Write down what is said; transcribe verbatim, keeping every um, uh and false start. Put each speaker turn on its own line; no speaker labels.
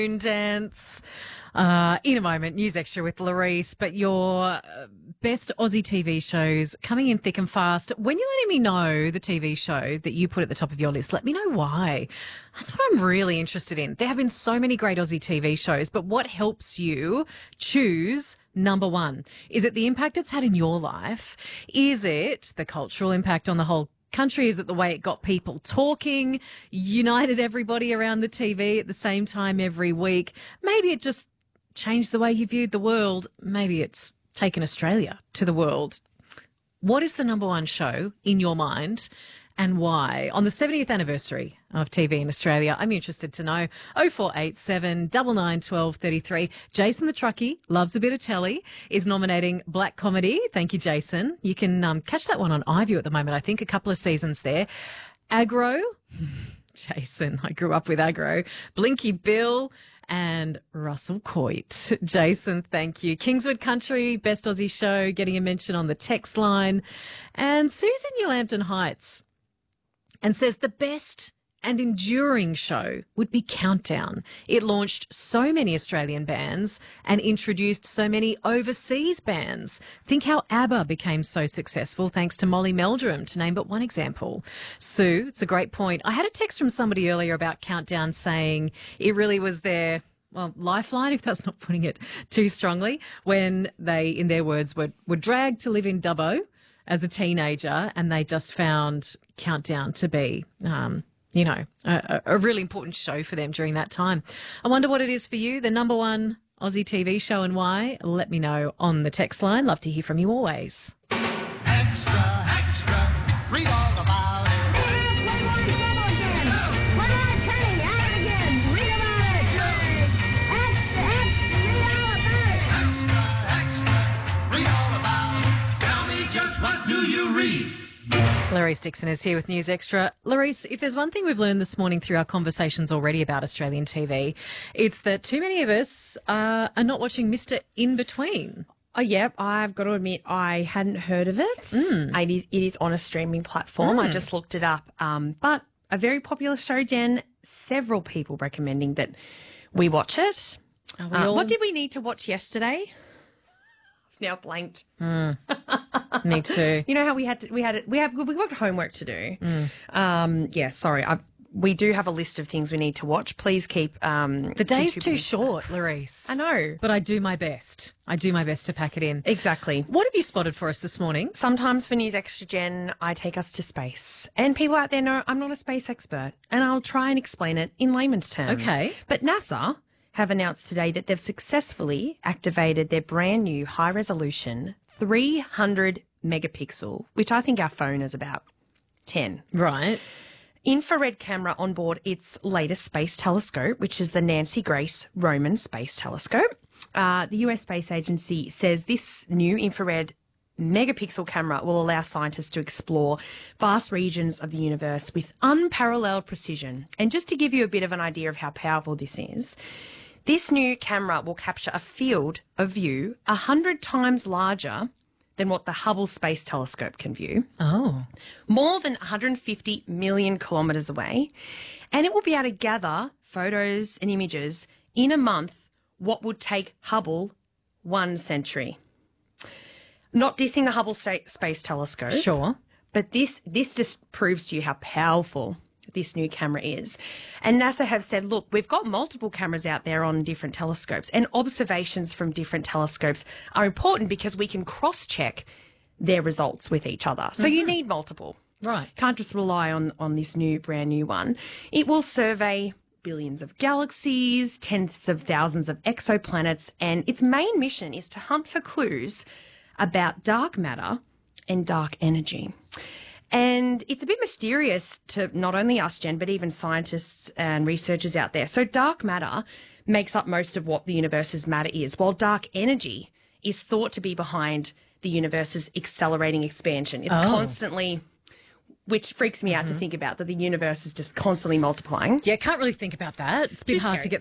Dance. Uh, in a moment, News Extra with Larisse, but your uh, best Aussie T V shows coming in thick and fast. When you're letting me know the T V show that you put at the top of your list, let me know why. That's what I'm really interested in. There have been so many great Aussie T V shows, but what helps you choose number one? Is it the impact it's had in your life? Is it the cultural impact on the whole country? Is it the way it got people talking, united everybody around the T V at the same time every week? Maybe it just changed the way you viewed the world. Maybe it's taken Australia to the world. What is the number one show in your mind and why? On the seventieth anniversary of T V in Australia, I'm interested to know. oh four eight seven, nine nine, one two three three. Jason the Truckie, loves a bit of telly, is nominating Black Comedy. Thank you, Jason. You can um, catch that one on iView at the moment. I think a couple of seasons there. Aggro. Jason, I grew up with Aggro. Blinky Bill and Russell Coit. Jason, thank you. Kingswood Country, Best Aussie Show, getting a mention on the text line. And Susan New Lambton Heights, and says the best and enduring show would be Countdown. It launched so many Australian bands and introduced so many overseas bands. Think how ABBA became so successful thanks to Molly Meldrum, to name but one example. Sue, it's a great point. I had a text from somebody earlier about Countdown saying it really was their, well, lifeline, if that's not putting it too strongly, when they, in their words, were, were dragged to live in Dubbo as a teenager, and they just found Countdown to be, um, you know, a, a really important show for them during that time. I wonder what it is for you, the number one Aussie T V show, and why. Let me know on the text line. Love to hear from you always.
Extra, extra, read all about it.
One more trouble again. One more cutting out again. Read about it. Extra, extra, read all about it.
Extra, extra, read all about it. Tell me just what do you read?
Larisse Dixon is here with News Extra. Larisse, if there's one thing we've learned this morning through our conversations already about Australian T V, it's that too many of us uh, are not watching Mister In Between.
Oh, yeah, I've got to admit I hadn't heard of it.
Mm.
It, is, it is on a streaming platform.
Mm.
I just looked it up. Um, but a very popular show, Jen. Several people recommending that we watch it.
Are we
Uh,
all...
What did we need to watch yesterday? I've now blanked.
Mm. Me too.
You know how we had to, we had it, we have we got homework to do.
Mm.
Um, yeah, sorry. I, we do have a list of things we need to watch. Please keep um,
The day's too
contributing.
short, Larisse.
I know.
But I do my best. I do my best to pack it in.
Exactly.
What have you spotted for us this morning?
Sometimes for News Extra, Jen, I take us to space. And people out there know I'm not a space expert, and I'll try and explain it in layman's terms.
Okay.
But NASA have announced today that they've successfully activated their brand new high-resolution three hundred megapixel, which I think our phone is about ten.
Right.
Infrared camera on board its latest space telescope, which is the Nancy Grace Roman Space Telescope. Uh, the U S Space Agency says this new infrared megapixel camera will allow scientists to explore vast regions of the universe with unparalleled precision. And just to give you a bit of an idea of how powerful this is, this new camera will capture a field of view one hundred times larger than what the Hubble Space Telescope can view.
Oh.
More than one hundred fifty million kilometres away. And it will be able to gather photos and images in a month what would take Hubble one century. Not dissing the Hubble Sta- Space Telescope.
Sure.
But this this just proves to you how powerful this new camera is. And NASA have said, look, we've got multiple cameras out there on different telescopes, and observations from different telescopes are important because we can cross-check their results with each other. So mm-hmm. you need multiple.
Right.
Can't just rely on, on this new, brand new one. It will survey billions of galaxies, tens of thousands of exoplanets, and its main mission is to hunt for clues about dark matter and dark energy. And it's a bit mysterious to not only us, Jen, but even scientists and researchers out there. So dark matter makes up most of what the universe's matter is, while dark energy is thought to be behind the universe's accelerating expansion. It's
Oh.
constantly, which freaks me out mm-hmm. to think about, that the universe is just constantly multiplying.
Yeah, can't really think about that. It's a bit
Too
hard
scary.
to get